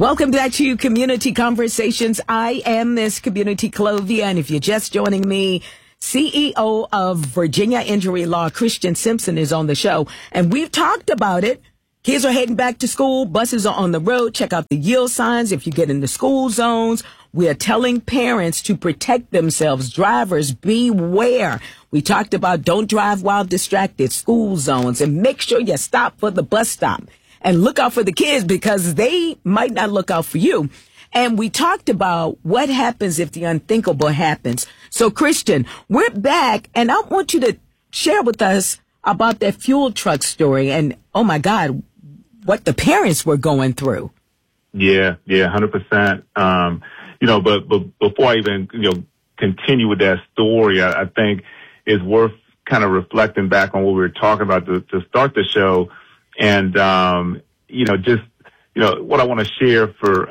Welcome back to Community Conversations. I am Miss Community Clovia, and if you're just joining me, CEO of Virginia Injury Law, Christian Simpson, is on the show, and we've talked about it. Kids are heading back to school. Buses are on the road. Check out the yield signs if you get in the school zones. We are telling parents to protect themselves. Drivers, beware. We talked about don't drive while distracted, school zones, and make sure you stop for the bus stop. And look out for the kids because they might not look out for you. And we talked about what happens if the unthinkable happens. So, Christian, we're back, and I want you to share with us about that fuel truck story and, oh, my God, what the parents were going through. Yeah, 100%. But before I even, continue with that story, I think it's worth kind of reflecting back on what we were talking about to start the show. And, what I want to share for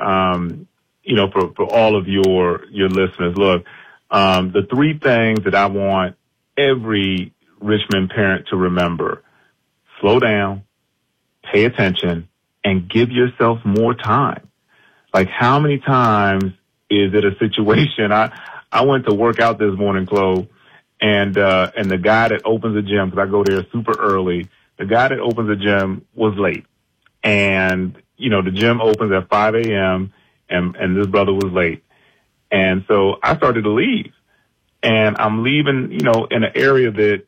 all of your listeners. Look, the three things that I want every Richmond parent to remember: slow down, pay attention, and give yourself more time. Like, how many times is it a situation? I went to work out this morning, Chloe, and the guy that opens the gym, because I go there super early, the guy that opens the gym was late. And, the gym opens at 5 a.m. and this brother was late. And so I started to leave. And I'm leaving, in an area that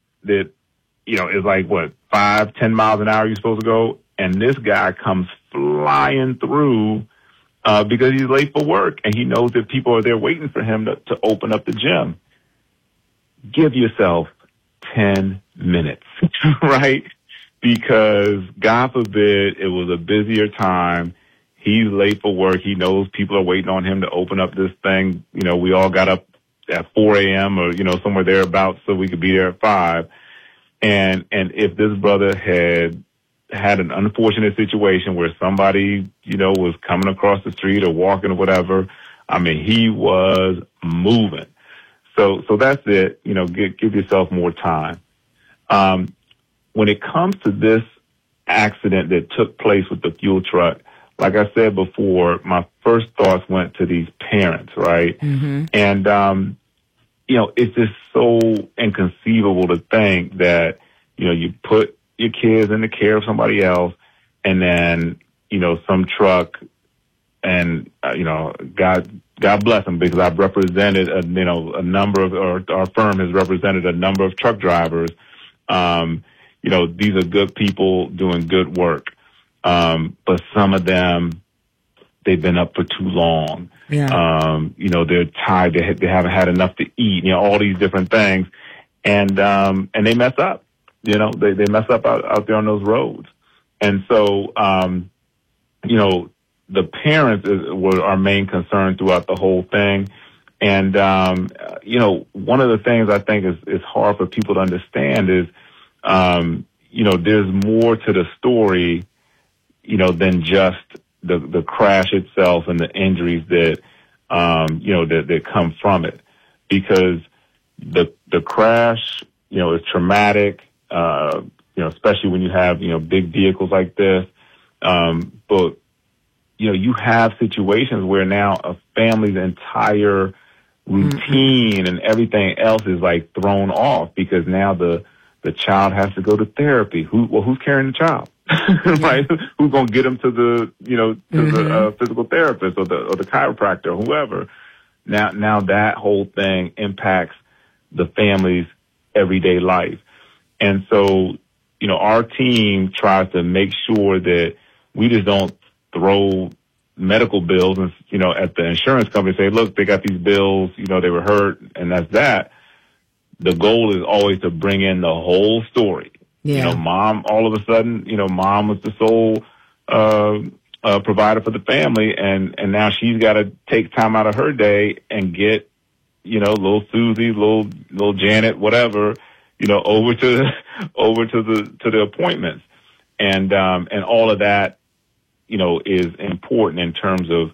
is like, 5-10 miles an hour you're supposed to go. And this guy comes flying through because he's late for work. And he knows that people are there waiting for him to open up the gym. Give yourself 10 minutes, right? Because God forbid it was a busier time. He's late for work. He knows people are waiting on him to open up this thing. We all got up at 4 a.m. or, somewhere thereabouts so we could be there at 5. And if this brother had an unfortunate situation where somebody, was coming across the street or walking or whatever, I mean, he was moving. So that's it. Give yourself more time. When it comes to this accident that took place with the fuel truck, like I said before, my first thoughts went to these parents, right? Mm-hmm. And, it's just so inconceivable to think that, you put your kids in the care of somebody else and then, some truck and, God bless them, because I've represented, a number of, or our firm has represented a number of truck drivers. These are good people doing good work. But some of them, they've been up for too long. Yeah. They're tired. They haven't had enough to eat, all these different things. And they mess up, they mess up out there on those roads. And so, the parents were our main concern throughout the whole thing. And, one of the things I think is hard for people to understand is, there's more to the story, than just the crash itself and the injuries that, that come from it. Because the crash, is traumatic, especially when you have, big vehicles like this. But, you have situations where now a family's entire routine and everything else is like thrown off because now the child has to go to therapy. Who's carrying the child? Right? Who's going to get him to the, the physical therapist or the chiropractor or whoever? Now that whole thing impacts the family's everyday life. And so, our team tries to make sure that we just don't throw medical bills and, at the insurance company, say, look, they got these bills, they were hurt and that's that. The goal is always to bring in the whole story. Yeah. Mom, all of a sudden, mom was the sole provider for the family, and now she's got to take time out of her day and get, little Susie, little Janet, whatever, over to the appointments, and all of that, is important in terms of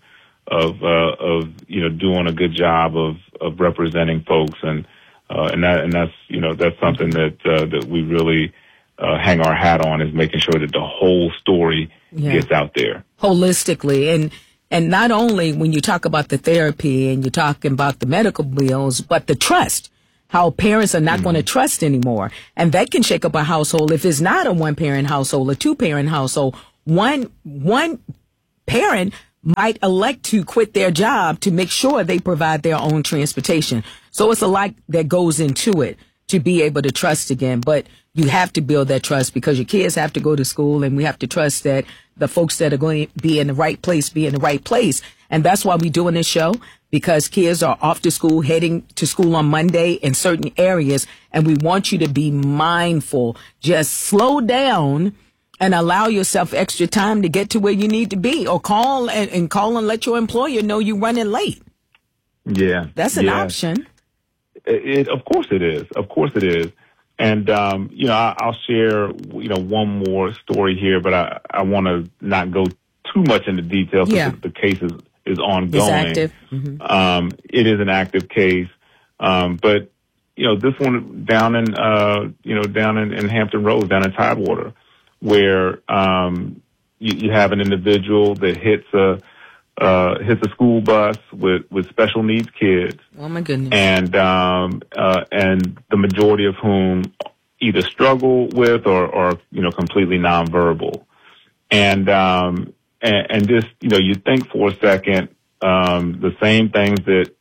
doing a good job of representing folks, and that's something that we really hang our hat on, is making sure that the whole story gets out there holistically. And And not only when you talk about the therapy and you're talking about the medical bills, but the trust, how parents are not going to trust anymore. And that can shake up a household if it's not a one-parent household, a two-parent household. One parent might elect to quit their job to make sure they provide their own transportation. So it's a lot that goes into it to be able to trust again. But you have to build that trust because your kids have to go to school, and we have to trust that the folks that are going to be in the right place be in the right place. And that's why we're doing this show, because kids are off to school, heading to school on Monday in certain areas. And we want you to be mindful. Just slow down and allow yourself extra time to get to where you need to be, or call and let your employer know you're running late. Yeah. That's an option. Of course it is. Of course it is. And, I'll share, one more story here, but I want to not go too much into detail because the case is ongoing. It's active. Mm-hmm. It is an active case. But, this one down in Hampton Roads, down in Tidewater, where, you have an individual that hits a school bus with special needs kids. Oh my goodness. And the majority of whom either struggle with or completely nonverbal. And just, you think for a second, the same things that,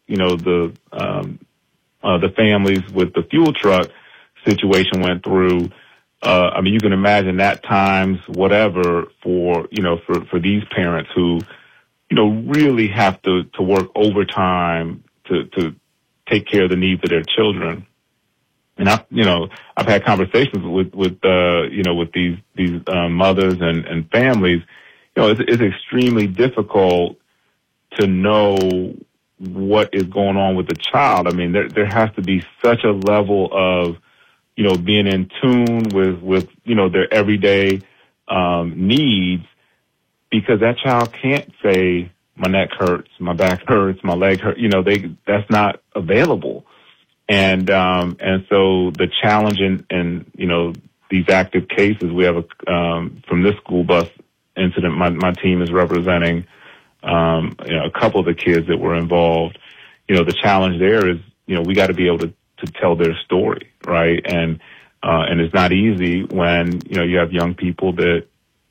the families with the fuel truck situation went through. You can imagine that times whatever for these parents who, really have to work overtime to take care of the needs of their children. And I've had conversations with these mothers and families. It's extremely difficult to know what is going on with the child. I mean, there has to be such a level of, being in tune with their everyday, needs, because that child can't say, my neck hurts, my back hurts, my leg hurts. That's not available. And so the challenge in these active cases, we have from this school bus incident, my team is representing, a couple of the kids that were involved. The challenge there is, we got to be able to tell their story, right? And it's not easy when, you have young people that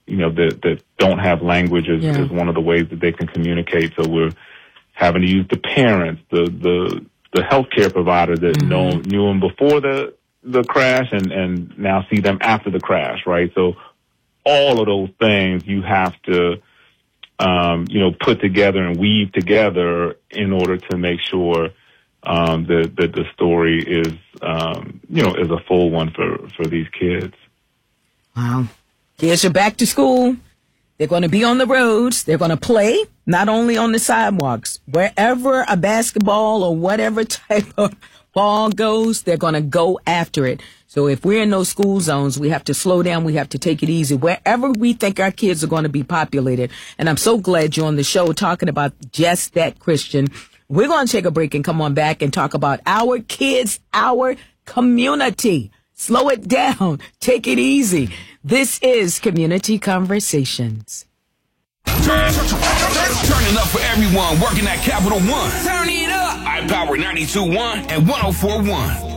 don't have language is one of the ways that they can communicate. So we're having to use the parents, the healthcare providers that knew them before the crash and now see them after the crash, right? So all of those things you have to, put together and weave together in order to make sure that the story is, is a full one for these kids. Wow. Kids are back to school. They're going to be on the roads. They're going to play, not only on the sidewalks. Wherever a basketball or whatever type of ball goes, they're going to go after it. So if we're in those school zones, we have to slow down. We have to take it easy. Wherever we think our kids are going to be populated. And I'm so glad you're on the show talking about just that, Christian. We're going to take a break and come on back and talk about our kids, our community. Slow it down. Take it easy. This is Community Conversations. Turn it up for everyone working at Capital One. Turn it up. iPower 92.1 and 104.1.